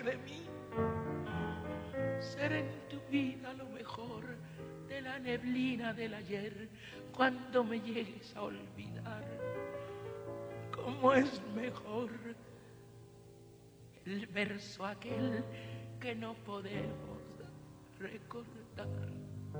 de mí, ser en tu vida lo mejor de la neblina del ayer, cuando me llegues a olvidar, cómo es mejor el verso aquel que no podemos recordar.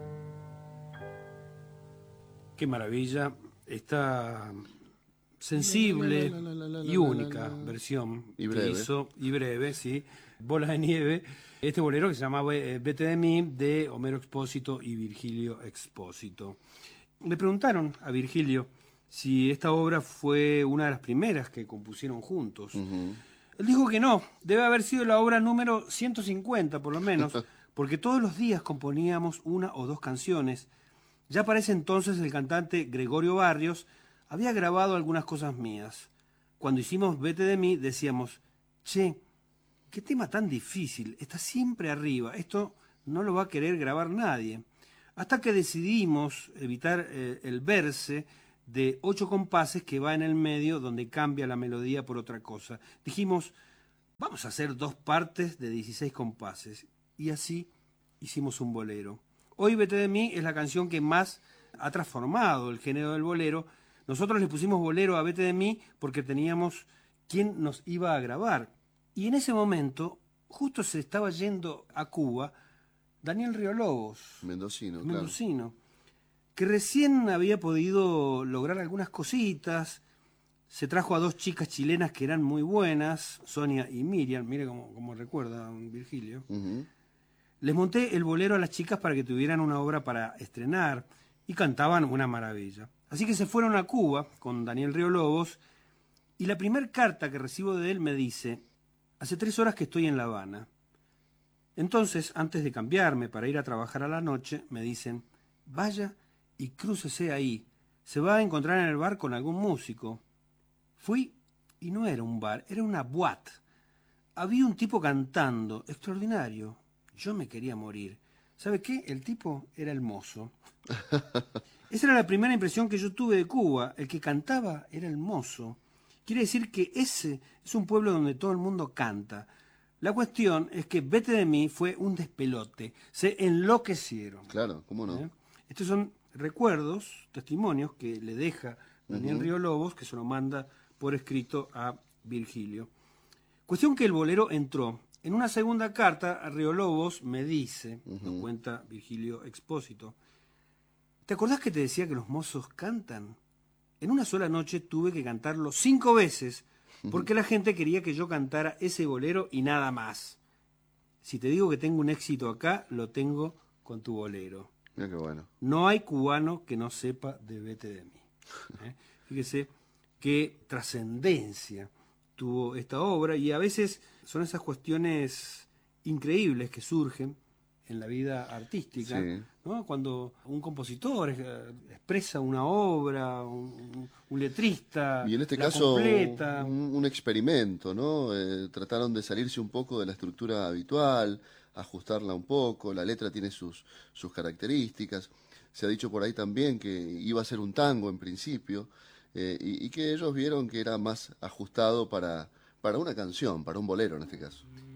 Qué maravilla, esta sensible y única versión y que hizo, y breve, sí, Bola de Nieve, este bolero que se llamaba Vete de mí, de Homero Expósito y Virgilio Expósito. Le preguntaron a Virgilio si esta obra fue una de las primeras que compusieron juntos. Él dijo que no, debe haber sido la obra número 150 por lo menos, porque todos los días componíamos una o dos canciones. Ya para ese entonces el cantante Gregorio Barrios había grabado algunas cosas mías. Cuando hicimos Vete de mí decíamos, che, qué tema tan difícil, está siempre arriba, esto no lo va a querer grabar nadie. Hasta que decidimos evitar el verse de 8 compases que va en el medio donde cambia la melodía por otra cosa. Dijimos, vamos a hacer 2 partes de 16 compases. Y así hicimos un bolero. Hoy Vete de mí es la canción que más ha transformado el género del bolero. Nosotros le pusimos bolero a Vete de mí porque teníamos quién nos iba a grabar. Y en ese momento, justo se estaba yendo a Cuba Daniel Riolobos, mendocino, que recién había podido lograr algunas cositas. Se trajo a 2 chicas chilenas que eran muy buenas, Sonia y Miriam, mire cómo recuerda Virgilio. Les monté el bolero a las chicas para que tuvieran una obra para estrenar y cantaban una maravilla. Así que se fueron a Cuba con Daniel Riolobos y la primera carta que recibo de él me dice, hace 3 horas que estoy en La Habana. Entonces, antes de cambiarme para ir a trabajar a la noche, me dicen, vaya y crúcese ahí, se va a encontrar en el bar con algún músico. Fui y no era un bar, era una boîte. Había un tipo cantando, extraordinario. Yo me quería morir. ¿Sabe qué? El tipo era el mozo. Esa era la primera impresión que yo tuve de Cuba. El que cantaba era el mozo. Quiere decir que ese es un pueblo donde todo el mundo canta. La cuestión es que Vete de mí fue un despelote. Se enloquecieron. Claro, ¿cómo no? Estos son recuerdos, testimonios que le deja Daniel Riolobos, que se lo manda por escrito a Virgilio. Cuestión que el bolero entró. En una segunda carta, Riolobos me dice, nos cuenta Virgilio Expósito, ¿te acordás que te decía que los mozos cantan? En una sola noche tuve que cantarlo 5 veces, porque la gente quería que yo cantara ese bolero y nada más. Si te digo que tengo un éxito acá, lo tengo con tu bolero. Mira qué bueno. No hay cubano que no sepa de Vete de mí. Fíjese qué trascendencia tuvo esta obra, y a veces son esas cuestiones increíbles que surgen en la vida artística, sí, ¿no? Cuando un compositor expresa una obra, un letrista, y en este la caso completa. un experimento, ¿no? Trataron de salirse un poco de la estructura habitual, ajustarla un poco, la letra tiene sus características. Se ha dicho por ahí también que iba a ser un tango en principio, y que ellos vieron que era más ajustado para una canción, para un bolero en este caso.